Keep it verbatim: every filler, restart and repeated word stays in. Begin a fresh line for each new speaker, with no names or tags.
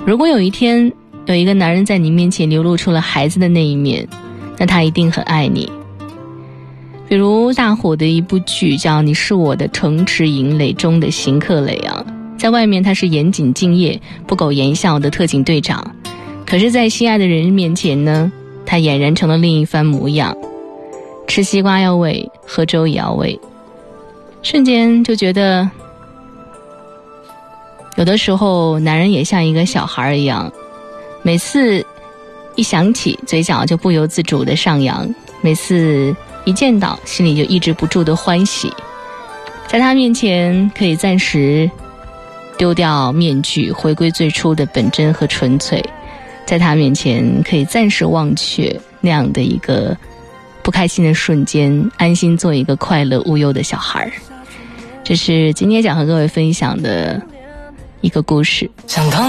如果有一天有一个男人在你面前流露出了孩子的那一面，那他一定很爱你。比如大火的一部剧叫《你是我的城池营垒》中的邢克磊啊，在外面他是严谨敬业、不苟言笑的特警队长，可是在心爱的人面前呢，他俨然成了另一番模样。吃西瓜要喂，喝粥也要喂，瞬间就觉得有的时候男人也像一个小孩一样，每次一想起嘴角就不由自主的上扬，每次一见到心里就抑制不住的欢喜。在他面前可以暂时丢掉面具，回归最初的本真和纯粹，在他面前可以暂时忘却那样的一个不开心的瞬间，安心做一个快乐无忧的小孩。这是今天想和各位分享的一个故事。